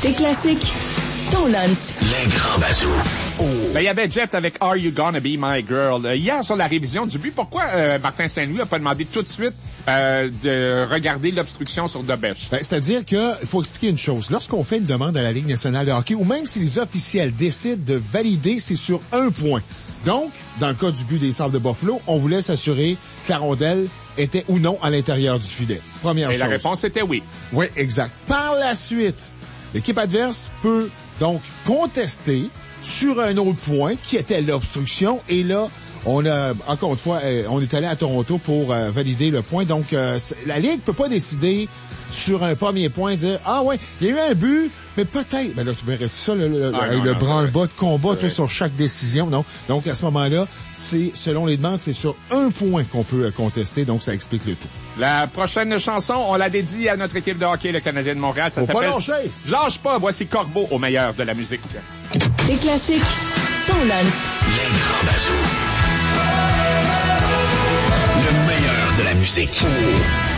Tes classiques, ton lunch. Les grands bazous. Oh. Ben, il y avait Jet avec Are You Gonna Be My Girl? Hier, sur la révision du but, pourquoi Martin Saint-Louis a pas demandé tout de suite de regarder l'obstruction sur Debèche? Ben, c'est-à-dire qu'il faut expliquer une chose. Lorsqu'on fait une demande à la Ligue nationale de hockey, ou même si les officiels décident de valider, c'est sur un point. Donc, dans le cas du but des Sabres de Buffalo, on voulait s'assurer que la rondelle était ou non à l'intérieur du filet. Première chose. Et la réponse était oui. Oui, exact. Par la suite, l'équipe adverse peut donc contester sur un autre point qui était l'obstruction. Et là, on a, encore une fois, on est allé à Toronto pour valider le point. Donc, la Ligue peut pas décider sur un premier point, dire, ah ouais, il y a eu un but, mais peut-être, ben là, tu verrais ça, le branle-bas de combat, tout sur chaque décision, non? Donc, à ce moment-là, c'est, selon les demandes, c'est sur un point qu'on peut contester, donc ça explique le tout. La prochaine chanson, on la dédie à notre équipe de hockey, le Canadien de Montréal. Ça s'appelle... Faut pas lâcher! Je lâche pas, voici Corbeau au meilleur de la musique. Tes classiques, ton lunch. Les grands bazous. Le meilleur de la musique. Oh.